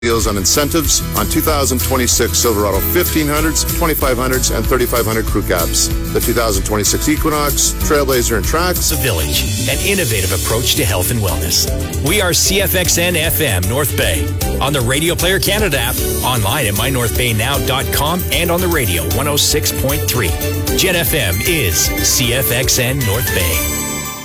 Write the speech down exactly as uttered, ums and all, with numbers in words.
deals on incentives on two thousand twenty-six Silverado fifteen hundreds, twenty-five hundreds, and thirty-five hundred crew cabs. The two thousand twenty-six Equinox, Trailblazer, and Trax. The Village, an innovative approach to health and wellness. We are C F X N F M North Bay, on the Radio Player Canada app, online at my north bay now dot com, and on the radio one oh six point three. Gen F M is C F X N North Bay.